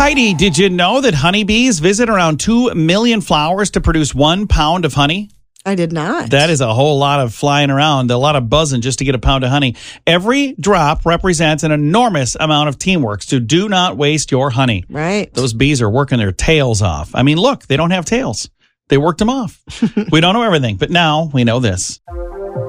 Heidi, did you know that honeybees visit around 2 million flowers to produce 1 pound of honey? I did not. That is a whole lot of flying around, a lot of buzzing just to get a pound of honey. Every drop represents an enormous amount of teamwork, so do not waste your honey. Right. Those bees are working their tails off. I mean, look, they don't have tails. They worked them off. We don't know everything, but now we know this.